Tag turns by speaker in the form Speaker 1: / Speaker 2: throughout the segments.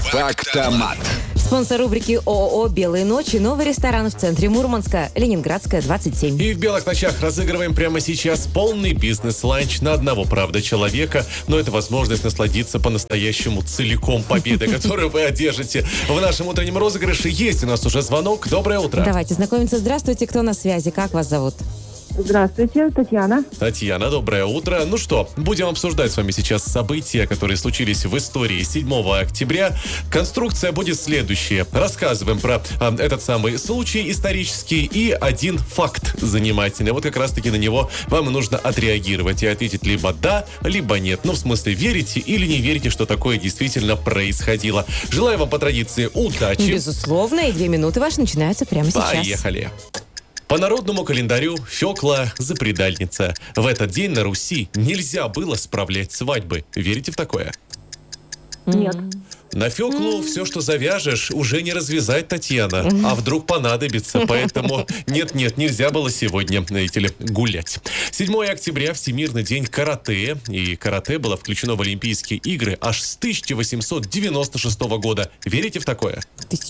Speaker 1: Фактомат.
Speaker 2: Спонсор рубрики ООО «Белые ночи» — новый ресторан в центре Мурманска, Ленинградская, 27.
Speaker 3: И в «Белых ночах» разыгрываем прямо сейчас полный бизнес-ланч на одного, правда, человека. Но это возможность насладиться по-настоящему целиком победой, которую вы одержите в нашем утреннем розыгрыше. Есть у нас уже звонок. Доброе утро.
Speaker 2: Давайте знакомиться. Здравствуйте, кто на связи? Как вас зовут?
Speaker 4: Здравствуйте, Татьяна.
Speaker 3: Татьяна, доброе утро. Ну что, будем обсуждать с вами сейчас события, которые случились в истории 7 октября. Конструкция будет следующая. Рассказываем про этот самый случай исторический и один факт занимательный. Вот как раз-таки на него вам нужно отреагировать и ответить либо да, либо нет. Ну, в смысле, верите или не верите, что такое действительно происходило. Желаю вам по традиции удачи.
Speaker 2: Безусловно, и 2 минуты ваши начинаются прямо сейчас.
Speaker 3: Поехали. По народному календарю Фёкла запредальница. В этот день на Руси нельзя было справлять свадьбы. Верите в такое?
Speaker 4: Нет.
Speaker 3: На Фёклу все, что завяжешь, уже не развязать, Татьяна. А вдруг понадобится. Поэтому нет, нельзя было сегодня, знаете ли, гулять. 7 октября — Всемирный день карате. И карате было включено в Олимпийские игры аж с 1896 года. Верите в такое?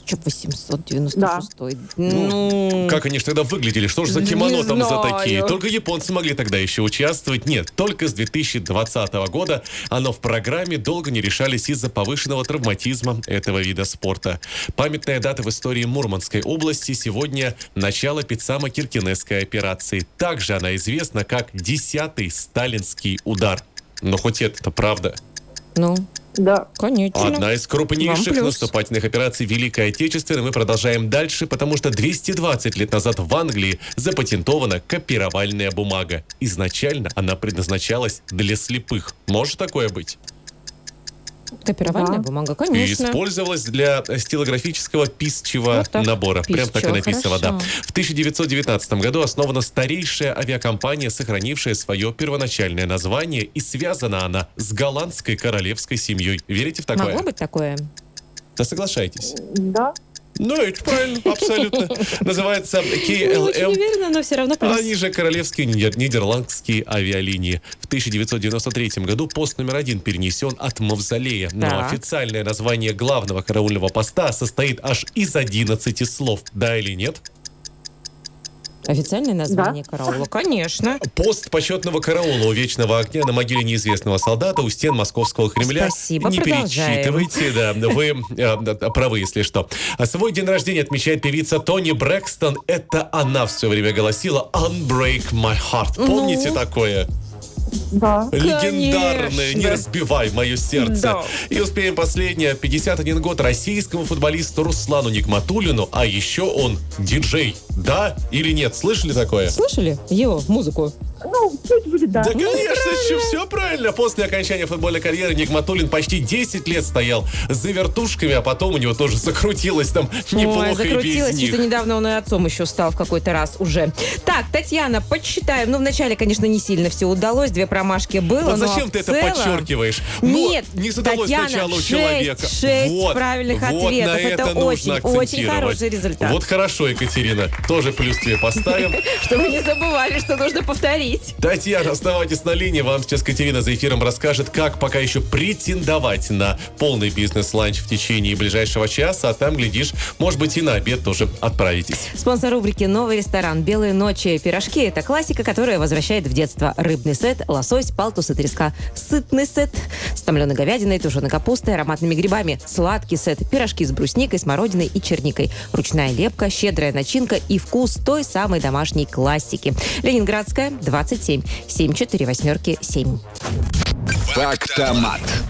Speaker 2: 1896.
Speaker 4: Да.
Speaker 3: Как они же тогда выглядели? Что же за кимоно там за такие? Только японцы могли тогда еще участвовать. Нет, только с 2020 года оно в программе долго не решались из-за повышенного травматизма этого вида спорта. Памятная дата в истории Мурманской области сегодня — начало Пицамо-Киркинесской операции. Также она известна как 10-й сталинский удар. Но хоть это правда.
Speaker 2: Ну,
Speaker 4: Да.
Speaker 2: конечно.
Speaker 3: Одна из крупнейших
Speaker 2: Вам плюс.
Speaker 3: наступательных операций Великой Отечественной. Мы продолжаем дальше, потому что 220 лет назад в Англии запатентована копировальная бумага. Изначально она предназначалась для слепых. Может такое быть?
Speaker 2: Копировальная
Speaker 4: Да.
Speaker 2: бумага,
Speaker 3: И
Speaker 2: конечно.
Speaker 3: использовалась для стилографического писчего
Speaker 2: Вот так.
Speaker 3: набора. Прям так и
Speaker 2: Писчего,
Speaker 3: написано, да.
Speaker 2: хорошо.
Speaker 3: В 1919 году основана старейшая авиакомпания, сохранившая свое первоначальное название, и связана она с голландской королевской семьей. Верите в такое?
Speaker 2: Могло быть такое?
Speaker 3: Да соглашайтесь.
Speaker 4: Да.
Speaker 3: Ну, это правильно, абсолютно. Называется
Speaker 2: Не очень
Speaker 3: KLM.
Speaker 2: уверена, но все равно плюс.
Speaker 3: Они же королевские нидерландские авиалинии. В 1993 году пост номер 1 перенесен от Мавзолея. Но
Speaker 2: Так.
Speaker 3: официальное название главного караульного поста состоит аж из 11 слов. Да или нет?
Speaker 2: Официальное название караула, конечно.
Speaker 3: Пост почетного караула у Вечного огня на могиле неизвестного солдата у стен Московского Кремля.
Speaker 2: Спасибо,
Speaker 3: Не
Speaker 2: продолжаем.
Speaker 3: перечитывайте, да, вы правы, если что. А свой день рождения отмечает певица Тони Брэкстон. Это она все время голосила «Unbreak my heart». Помните такое?
Speaker 4: Да.
Speaker 3: Легендарное «Не разбивай мое сердце».
Speaker 2: Да.
Speaker 3: И успеем последнее. 51 год российскому футболисту Руслану Нигматуллину, а еще он диджей. Да или нет? Слышали такое?
Speaker 2: Слышали его музыку?
Speaker 4: Ну, чуть будет, да.
Speaker 3: Да, конечно, все правильно. После окончания футбольной карьеры Нигматуллин почти 10 лет стоял за вертушками, а потом у него тоже закрутилось там неплохо и без
Speaker 2: закрутилось.
Speaker 3: них.
Speaker 2: Что-то недавно он и отцом еще стал в какой-то раз уже. Так, Татьяна, подсчитаем. Ну, вначале, конечно, не сильно все удалось. 2 промашки было.
Speaker 3: Вот
Speaker 2: но
Speaker 3: зачем
Speaker 2: в
Speaker 3: ты это
Speaker 2: целом-
Speaker 3: подчеркиваешь? Но
Speaker 2: Нет,
Speaker 3: не задалось
Speaker 2: Татьяна,
Speaker 3: сначала у
Speaker 2: 6
Speaker 3: человека.
Speaker 2: правильных
Speaker 3: вот
Speaker 2: ответов.
Speaker 3: на
Speaker 2: Это
Speaker 3: нужно
Speaker 2: очень
Speaker 3: акцентировать.
Speaker 2: хороший результат.
Speaker 3: Вот хорошо, Екатерина. Тоже плюс тебе поставим.
Speaker 2: Чтобы не забывали, что нужно повторить.
Speaker 3: Татьяна, оставайтесь на линии. Вам сейчас Катерина за эфиром расскажет, как пока еще претендовать на полный бизнес-ланч в течение ближайшего часа. А там, глядишь, может быть, и на обед тоже отправитесь.
Speaker 2: Спонсор рубрики «Новый ресторан». «Белые ночи». Пирожки – это классика, которая возвращает в детство. Рыбный сет, лосось, палтус и треска. Сытный сет с томленой говядиной, тушеной капустой, ароматными грибами. Сладкий сет. Пирожки с брусникой, смородиной и черникой. Ручная лепка, щедрая начинка и вкус той самой домашней классики. Ленинградская, 27. 748-7.
Speaker 1: Фактомат.